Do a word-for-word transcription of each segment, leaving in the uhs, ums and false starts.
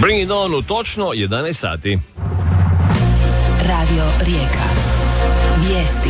Bring it on u točno jedanaest sati. Radio Rijeka. Vijesti.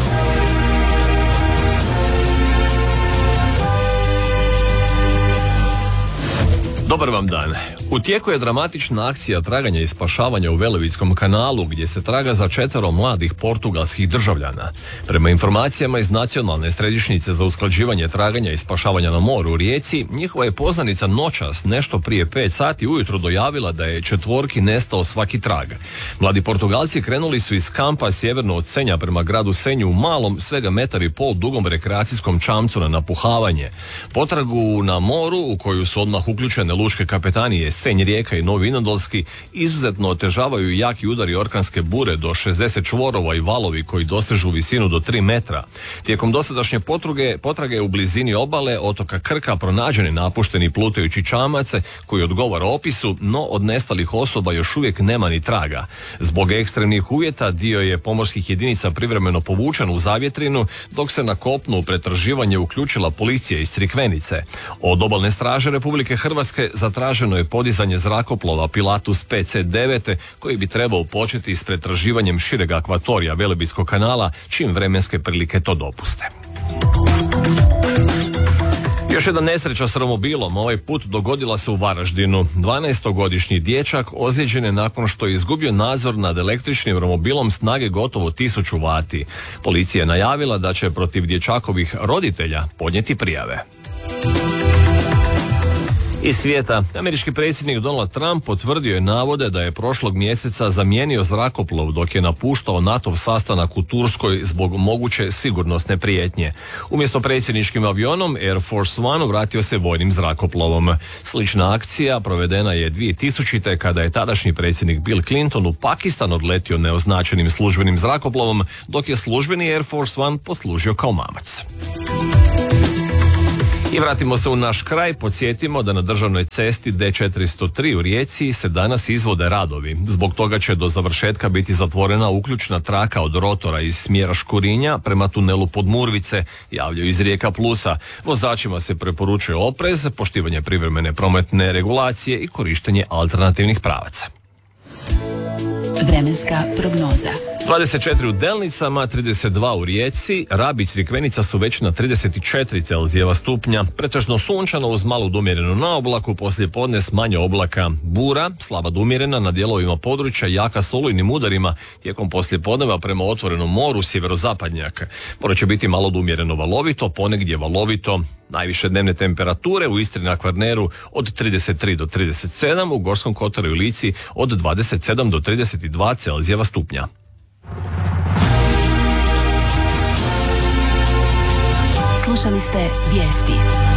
Dobar vam dan. U tijeku je dramatična akcija traganja i spašavanja u Velebitskom kanalu gdje se traga za četvero mladih portugalskih državljana. Prema informacijama iz Nacionalne središnjice za usklađivanje traganja i spašavanja na moru u Rijeci, njihova je poznanica noćas nešto prije pet sati ujutro dojavila da je četvorki nestao svaki trag. Mladi Portugalci krenuli su iz kampa sjeverno od Senja prema gradu Senju u malom, svega metar i pol dugom rekreacijskom čamcu na napuhavanje. Potragu na moru, u koju su odmah uključene lučke kapetanije Senj, Rijeka i Novi Vinodolski, izuzetno otežavaju jaki udari orkanske bure do šezdeset čvorova i valovi koji dosežu visinu do tri metra. Tijekom dosadašnje potrage, potrage u blizini obale otoka Krka pronađen je napušteni plutajući čamac koji odgovara opisu, no od nestalih osoba još uvijek nema ni traga. Zbog ekstremnih uvjeta dio je pomorskih jedinica privremeno povučen u zavjetrinu, dok se na kopnu u pretraživanje uključila policija iz Crikvenice. Od obalne straže Republike Hrvatske zatraženo je podizanje zrakoplova Pilatus P C devet koji bi trebao početi s pretraživanjem šireg akvatorija Velebitskog kanala čim vremenske prilike to dopuste. Još jedna nesreća s romobilom, ovaj put dogodila se u Varaždinu. dvanaestogodišnji dječak ozlijeđen je nakon što je izgubio nadzor nad električnim romobilom snage gotovo tisuću vati. Policija je najavila da će protiv dječakovih roditelja podnijeti prijave. Iz svijeta, američki predsjednik Donald Trump potvrdio je navode da je prošlog mjeseca zamijenio zrakoplov dok je napuštao NATO-v sastanak u Turskoj zbog moguće sigurnosne prijetnje. Umjesto predsjedničkim avionom Air Force One vratio se vojnim zrakoplovom. Slična akcija provedena je dvije tisućite kada je tadašnji predsjednik Bill Clinton u Pakistan odletio neoznačenim službenim zrakoplovom, dok je službeni Air Force One poslužio kao mamac. I vratimo se u naš kraj, podsjetimo da na državnoj cesti D četiristo tri u Rijeci se danas izvode radovi. Zbog toga će do završetka biti zatvorena uključna traka od rotora iz smjera Škurinja prema tunelu Podmurvice, javljaju iz Rijeka Plusa. Vozačima se preporučuje oprez, poštivanje privremene prometne regulacije i korištenje alternativnih pravaca. Vremenska prognoza. dvadeset četiri u Delnicama, trideset dva u Rijeci, Rab i Crikvenica su već na trideset četiri Celzijeva stupnja, pretežno sunčano uz malu do umjerenu na oblaku, poslije podne s manje oblaka, bura, slaba do umjerena na dijelovima područja, jaka s olujnim udarima, tijekom poslije podneva prema otvorenom moru, sjeverozapadnjak. More će biti malo do umjereno valovito, ponegdje valovito. Najviše dnevne temperature u Istri na Kvarneru od trideset tri do trideset sedam, u Gorskom kotaru i Lici od dvadeset sedam do trideset dva Celzijeva stupnja. Slušali ste vijesti.